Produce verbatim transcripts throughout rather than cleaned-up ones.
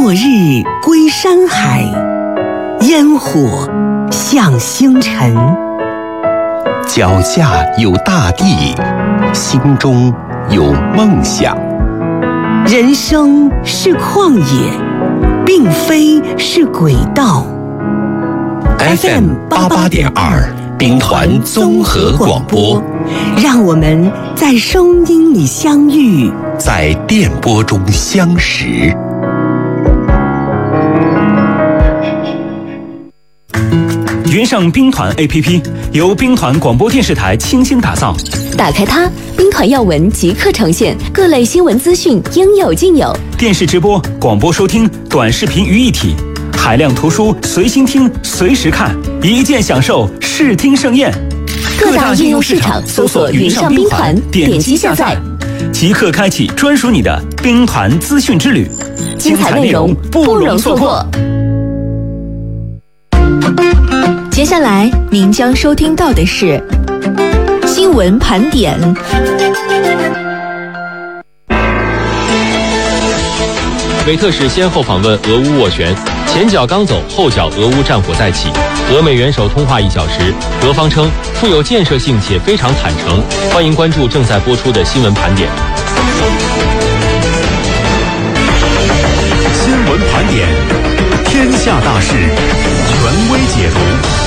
落日归山海，烟火向星辰。 脚下有大地，心中有梦想。 人生是旷野，并非是轨道。 F M 八八点二，兵团综合广播， 让我们在声音里相遇， 在电波中相识。 云上兵团 A P P 由兵团广播电视台倾心打造， 打开它，兵团要闻即刻呈现，各类新闻资讯应有尽有。 电视直播、广播收听、短视频于一体，海量图书随心听、随时看，一键享受视听盛宴。 各大应用市场搜索云上兵团，点击下载， 即刻开启专属你的兵团资讯之旅， 精彩内容不容错过。接下来您将收听到的是新闻盘点。 美特使先后访问俄乌斡旋，前脚刚走，后脚俄乌战火再起。俄美元首通话一小时，俄方称富有建设性且非常坦诚。欢迎关注正在播出的新闻盘点。 新闻盘点，天下大事，权威解读。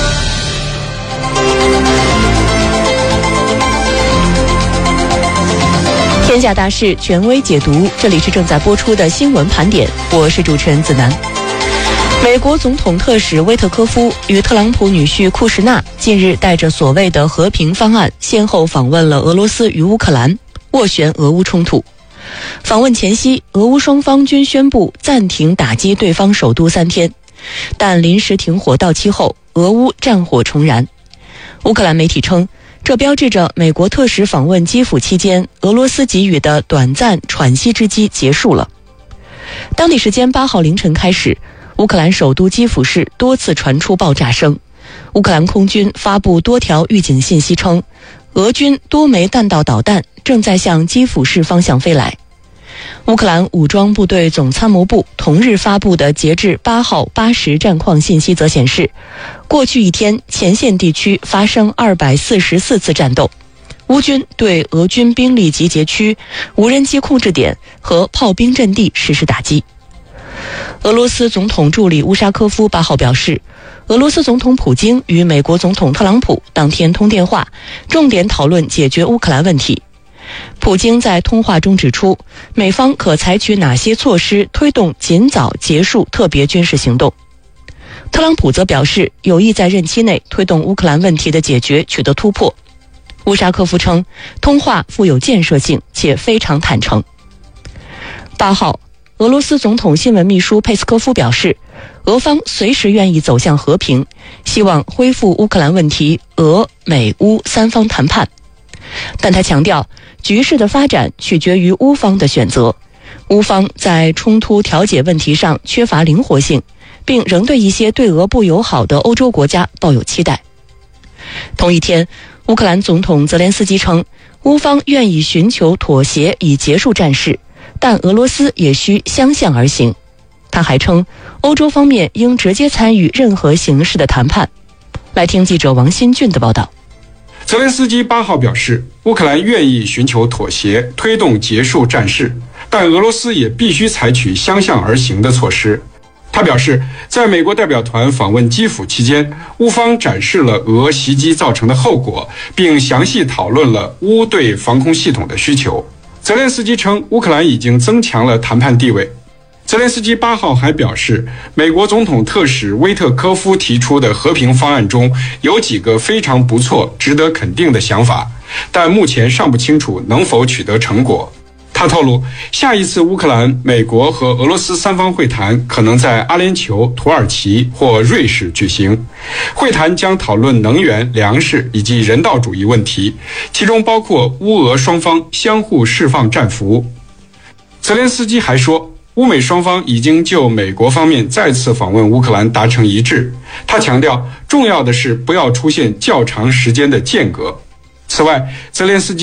天下大事，权威解读。这里是正在播出的新闻盘点，我是主持人子楠。美国总统特使威特科夫与特朗普女婿库什纳近日带着所谓的和平方案，先后访问了俄罗斯与乌克兰，斡旋俄乌冲突。访问前夕，俄乌双方均宣布暂停打击对方首都三天，但临时停火到期后，俄乌战火重燃。乌克兰媒体称，这标志着美国特使访问基辅期间，俄罗斯给予的短暂喘息之机结束了。当地时间八号凌晨开始，乌克兰首都基辅市多次传出爆炸声。乌克兰空军发布多条预警信息称，俄军多枚弹道导弹正在向基辅市方向飞来。乌克兰武装部队总参谋部同日发布的截至八号八时战况信息则显示，过去一天前线地区发生二百四十四次战斗，乌军对俄军兵力集结区、无人机控制点和炮兵阵地实施打击。俄罗斯总统助理乌沙科夫八号表示，俄罗斯总统普京与美国总统特朗普当天通电话，重点讨论解决乌克兰问题。普京在通话中指出，美方可采取哪些措施推动尽早结束特别军事行动。特朗普则表示，有意在任期内推动乌克兰问题的解决取得突破。乌沙科夫称，通话富有建设性且非常坦诚。八号，俄罗斯总统新闻秘书佩斯科夫表示，俄方随时愿意走向和平，希望恢复乌克兰问题俄美乌三方谈判。但他强调，局势的发展取决于乌方的选择，乌方在冲突调解问题上缺乏灵活性，并仍对一些对俄不友好的欧洲国家抱有期待。同一天，乌克兰总统泽连斯基称，乌方愿意寻求妥协以结束战事，但俄罗斯也需相向而行。他还称，欧洲方面应直接参与任何形式的谈判。来听记者王新俊的报道。 泽连斯基八号表示，乌克兰愿意寻求妥协，推动结束战事，但俄罗斯也必须采取相向而行的措施。他表示，在美国代表团访问基辅期间，乌方展示了俄袭击造成的后果，并详细讨论了乌对防空系统的需求。泽连斯基称，乌克兰已经增强了谈判地位。泽连斯基八号还表示，美国总统特使威特科夫提出的和平方案中有几个非常不错、值得肯定的想法，但目前尚不清楚能否取得成果。他透露，下一次乌克兰、美国和俄罗斯三方会谈可能在阿联酋、土耳其或瑞士举行。会谈将讨论能源、粮食以及人道主义问题，其中包括乌俄双方相互释放战俘。泽连斯基还说，乌美双方已经就美国方面再次访问乌克兰达成一致。他强调，重要的是不要出现较长时间的间隔。此外，泽连斯基